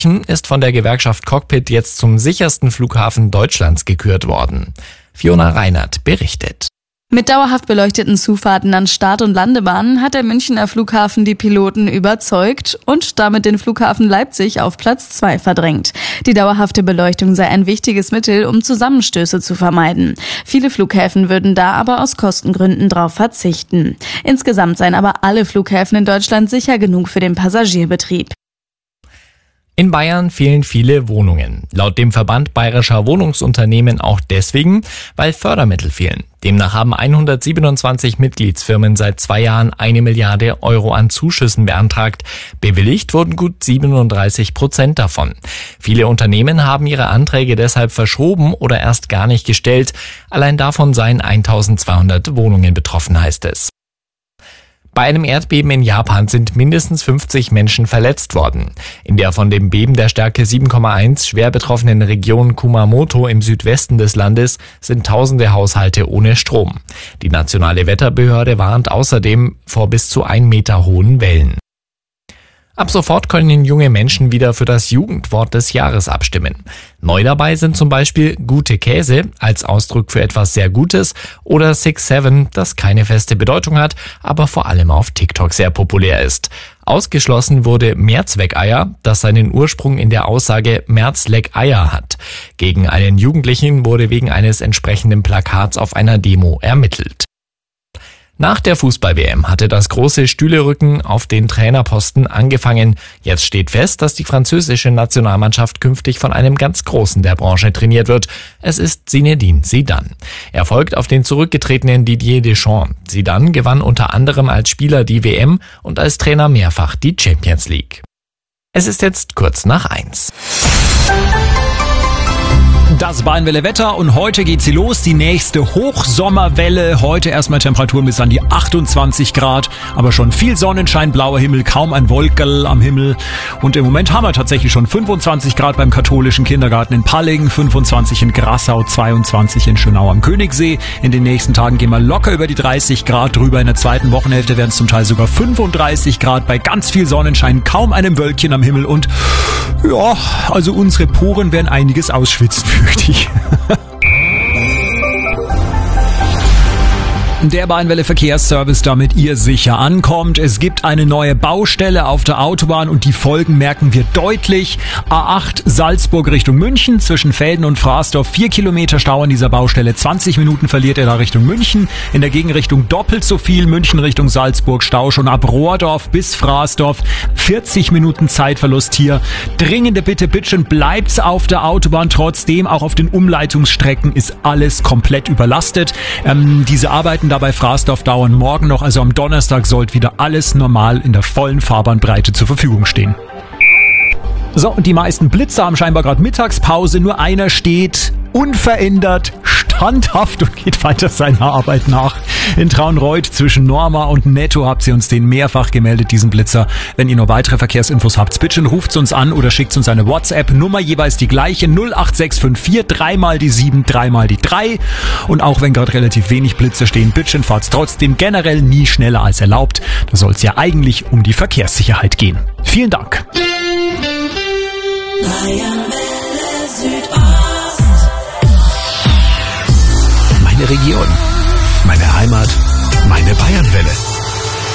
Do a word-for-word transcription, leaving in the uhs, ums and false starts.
ist von der Gewerkschaft Cockpit jetzt zum sichersten Flughafen Deutschlands gekürt worden. Fiona Reinert berichtet. Mit dauerhaft beleuchteten Zufahrten an Start- und Landebahnen hat der Münchner Flughafen die Piloten überzeugt und damit den Flughafen Leipzig auf Platz zwei verdrängt. Die dauerhafte Beleuchtung sei ein wichtiges Mittel, um Zusammenstöße zu vermeiden. Viele Flughäfen würden da aber aus Kostengründen drauf verzichten. Insgesamt seien aber alle Flughäfen in Deutschland sicher genug für den Passagierbetrieb. In Bayern fehlen viele Wohnungen. Laut dem Verband bayerischer Wohnungsunternehmen auch deswegen, weil Fördermittel fehlen. Demnach haben hundertsiebenundzwanzig Mitgliedsfirmen seit zwei Jahren eine Milliarde Euro an Zuschüssen beantragt. Bewilligt wurden gut siebenunddreißig Prozent davon. Viele Unternehmen haben ihre Anträge deshalb verschoben oder erst gar nicht gestellt. Allein davon seien eintausendzweihundert Wohnungen betroffen, heißt es. Bei einem Erdbeben in Japan sind mindestens fünfzig Menschen verletzt worden. In der von dem Beben der Stärke sieben Komma eins schwer betroffenen Region Kumamoto im Südwesten des Landes sind tausende Haushalte ohne Strom. Die nationale Wetterbehörde warnt außerdem vor bis zu ein Meter hohen Wellen. Ab sofort können junge Menschen wieder für das Jugendwort des Jahres abstimmen. Neu dabei sind zum Beispiel gute Käse als Ausdruck für etwas sehr Gutes oder six seven, das keine feste Bedeutung hat, aber vor allem auf TikTok sehr populär ist. Ausgeschlossen wurde Mehrzweckeier, das seinen Ursprung in der Aussage Merz leck Eier hat. Gegen einen Jugendlichen wurde wegen eines entsprechenden Plakats auf einer Demo ermittelt. Nach der Fußball-W M hatte das große Stühlerücken auf den Trainerposten angefangen. Jetzt steht fest, dass die französische Nationalmannschaft künftig von einem ganz Großen der Branche trainiert wird. Es ist Zinedine Zidane. Er folgt auf den zurückgetretenen Didier Deschamps. Zidane gewann unter anderem als Spieler die W M und als Trainer mehrfach die Champions League. Es ist jetzt kurz nach eins. Das Bayernwelle-Wetter und heute geht sie los, die nächste Hochsommerwelle. Heute erstmal Temperaturen bis an die achtundzwanzig Grad, aber schon viel Sonnenschein, blauer Himmel, kaum ein Wolkerl am Himmel. Und im Moment haben wir tatsächlich schon fünfundzwanzig Grad beim katholischen Kindergarten in Palling, fünfundzwanzig in Grassau, zweiundzwanzig in Schönau am Königssee. In den nächsten Tagen gehen wir locker über die dreißig Grad drüber. In der zweiten Wochenhälfte werden es zum Teil sogar fünfunddreißig Grad bei ganz viel Sonnenschein, kaum einem Wölkchen am Himmel. Und ja, also unsere Poren werden einiges ausschwitzen, fürchte ich. Der Bayernwelle Verkehrsservice, damit ihr sicher ankommt. Es gibt eine neue Baustelle auf der Autobahn und die Folgen merken wir deutlich. A acht Salzburg Richtung München, zwischen Velden und Frasdorf vier Kilometer Stau an dieser Baustelle. zwanzig Minuten verliert er da Richtung München. In der Gegenrichtung doppelt so viel. München Richtung Salzburg Stau schon ab Rohrdorf bis Frasdorf. vierzig Minuten Zeitverlust hier. Dringende Bitte, bitteschön, bleibt's auf der Autobahn. Trotzdem, auch auf den Umleitungsstrecken ist alles komplett überlastet. Ähm, diese Arbeiten dabei Frasdorf dauern morgen noch, also am Donnerstag sollte wieder alles normal in der vollen Fahrbahnbreite zur Verfügung stehen. So, und die meisten Blitzer haben scheinbar gerade Mittagspause, nur einer steht unverändert, standhaft und geht weiter seiner Arbeit nach. In Traunreut zwischen Norma und Netto habt ihr uns den mehrfach gemeldet, diesen Blitzer. Wenn ihr noch weitere Verkehrsinfos habt, bitte ruft uns an oder schickt uns eine WhatsApp. Nummer jeweils die gleiche, null acht sechs fünf vier, dreimal die sieben, dreimal die drei. Und auch wenn gerade relativ wenig Blitzer stehen, bitte fahrt's trotzdem generell nie schneller als erlaubt. Da soll es ja eigentlich um die Verkehrssicherheit gehen. Vielen Dank. Meine Region, meine Heimat, meine Bayernwelle.